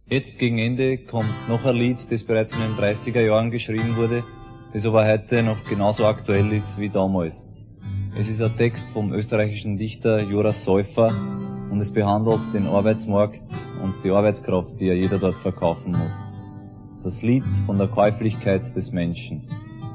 Jetzt gegen Ende kommt noch ein Lied, das bereits in den 30er Jahren geschrieben wurde, das aber heute noch genauso aktuell ist wie damals. Es ist ein Text vom österreichischen Dichter Joras Säufer und es behandelt den Arbeitsmarkt und die Arbeitskraft, die ja jeder dort verkaufen muss. Das Lied von der Käuflichkeit des Menschen.